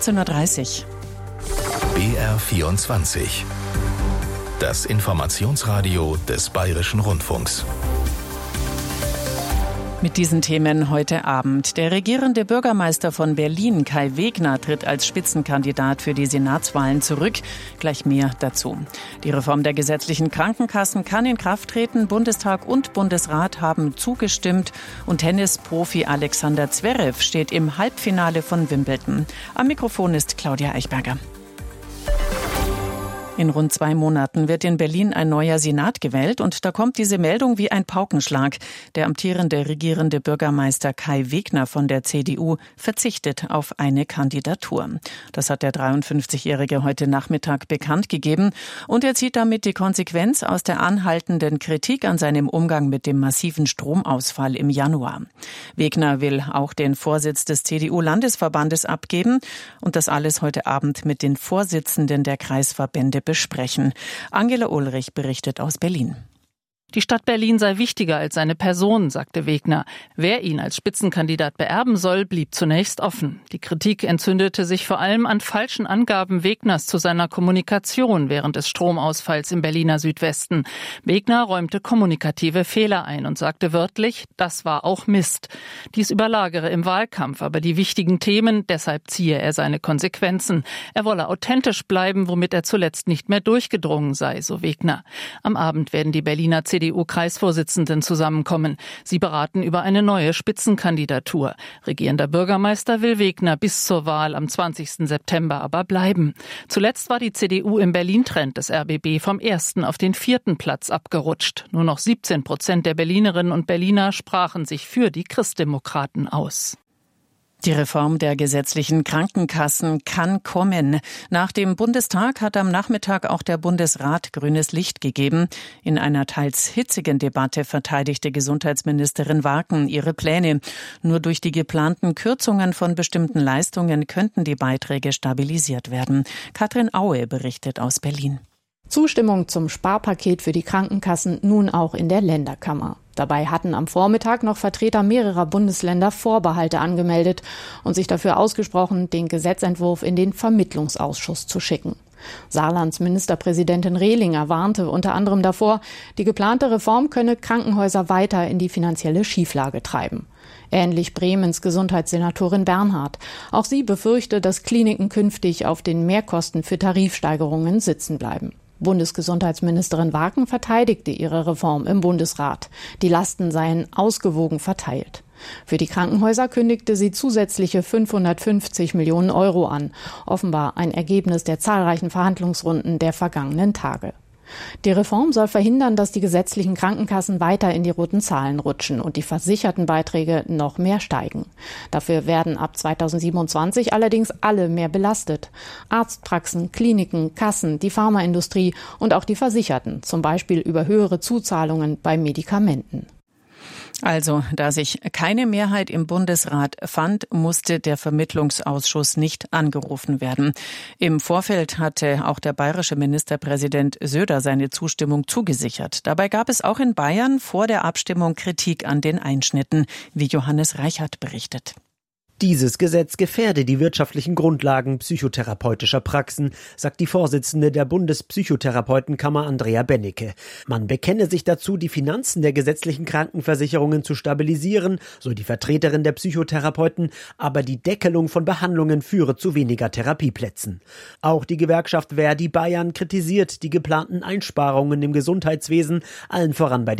18.30 Uhr. BR24. Das Informationsradio des Bayerischen Rundfunks. Mit diesen Themen heute Abend. Der regierende Bürgermeister von Berlin, Kai Wegner, tritt als Spitzenkandidat für die Senatswahlen zurück. Gleich mehr dazu. Die Reform der gesetzlichen Krankenkassen kann in Kraft treten. Bundestag und Bundesrat haben zugestimmt. Und Tennisprofi Alexander Zverev steht im Halbfinale von Wimbledon. Am Mikrofon ist Claudia Eichberger. In rund 2 Monaten wird in Berlin ein neuer Senat gewählt und da kommt diese Meldung wie ein Paukenschlag. Der amtierende regierende Bürgermeister Kai Wegner von der CDU verzichtet auf eine Kandidatur. Das hat der 53-Jährige heute Nachmittag bekannt gegeben und er zieht damit die Konsequenz aus der anhaltenden Kritik an seinem Umgang mit dem massiven Stromausfall im Januar. Wegner will auch den Vorsitz des CDU-Landesverbandes abgeben und das alles heute Abend mit den Vorsitzenden der Kreisverbände besprechen. Angela Ulrich berichtet aus Berlin. Die Stadt Berlin sei wichtiger als seine Person, sagte Wegner. Wer ihn als Spitzenkandidat beerben soll, blieb zunächst offen. Die Kritik entzündete sich vor allem an falschen Angaben Wegners zu seiner Kommunikation während des Stromausfalls im Berliner Südwesten. Wegner räumte kommunikative Fehler ein und sagte wörtlich, das war auch Mist. Dies überlagere im Wahlkampf aber die wichtigen Themen, deshalb ziehe er seine Konsequenzen. Er wolle authentisch bleiben, womit er zuletzt nicht mehr durchgedrungen sei, so Wegner. Am Abend werden die Berliner CDU-Kreisvorsitzenden zusammenkommen. Sie beraten über eine neue Spitzenkandidatur. Regierender Bürgermeister will Wegner bis zur Wahl am 20. September aber bleiben. Zuletzt war die CDU im Berlin-Trend des RBB vom 1. auf den 4. Platz abgerutscht. Nur noch 17% der Berlinerinnen und Berliner sprachen sich für die Christdemokraten aus. Die Reform der gesetzlichen Krankenkassen kann kommen. Nach dem Bundestag hat am Nachmittag auch der Bundesrat grünes Licht gegeben. In einer teils hitzigen Debatte verteidigte Gesundheitsministerin Warken ihre Pläne. Nur durch die geplanten Kürzungen von bestimmten Leistungen könnten die Beiträge stabilisiert werden. Katrin Aue berichtet aus Berlin. Zustimmung zum Sparpaket für die Krankenkassen nun auch in der Länderkammer. Dabei hatten am Vormittag noch Vertreter mehrerer Bundesländer Vorbehalte angemeldet und sich dafür ausgesprochen, den Gesetzentwurf in den Vermittlungsausschuss zu schicken. Saarlands Ministerpräsidentin Rehlinger warnte unter anderem davor, die geplante Reform könne Krankenhäuser weiter in die finanzielle Schieflage treiben. Ähnlich Bremens Gesundheitssenatorin Bernhard. Auch sie befürchte, dass Kliniken künftig auf den Mehrkosten für Tarifsteigerungen sitzen bleiben. Bundesgesundheitsministerin Warken verteidigte ihre Reform im Bundesrat. Die Lasten seien ausgewogen verteilt. Für die Krankenhäuser kündigte sie zusätzliche 550 Millionen Euro an. Offenbar ein Ergebnis der zahlreichen Verhandlungsrunden der vergangenen Tage. Die Reform soll verhindern, dass die gesetzlichen Krankenkassen weiter in die roten Zahlen rutschen und die versicherten Beiträge noch mehr steigen. Dafür werden ab 2027 allerdings alle mehr belastet. Arztpraxen, Kliniken, Kassen, die Pharmaindustrie und auch die Versicherten, zum Beispiel über höhere Zuzahlungen bei Medikamenten. Also, da sich keine Mehrheit im Bundesrat fand, musste der Vermittlungsausschuss nicht angerufen werden. Im Vorfeld hatte auch der bayerische Ministerpräsident Söder seine Zustimmung zugesichert. Dabei gab es auch in Bayern vor der Abstimmung Kritik an den Einschnitten, wie Johannes Reichert berichtet. Dieses Gesetz gefährde die wirtschaftlichen Grundlagen psychotherapeutischer Praxen, sagt die Vorsitzende der Bundespsychotherapeutenkammer Andrea Bennecke. Man bekenne sich dazu, die Finanzen der gesetzlichen Krankenversicherungen zu stabilisieren, so die Vertreterin der Psychotherapeuten, aber die Deckelung von Behandlungen führe zu weniger Therapieplätzen. Auch die Gewerkschaft Verdi Bayern kritisiert die geplanten Einsparungen im Gesundheitswesen, allen voran bei